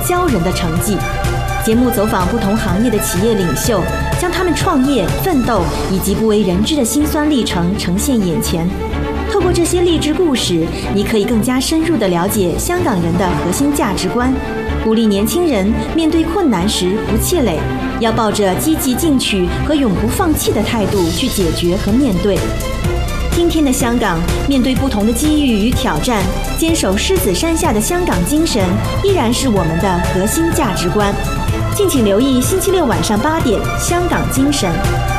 骄人的成绩。节目走访不同行业的企业领袖，将他们创业、奋斗以及不为人知的辛酸历程呈现眼前。透过这些励志故事，你可以更加深入地了解香港人的核心价值观，鼓励年轻人面对困难时不气馁，要抱着积极进取和永不放弃的态度去解决和面对。今天的香港，面对不同的机遇与挑战，坚守狮子山下的香港精神依然是我们的核心价值观。敬请留意星期六晚上8点《香港精神》。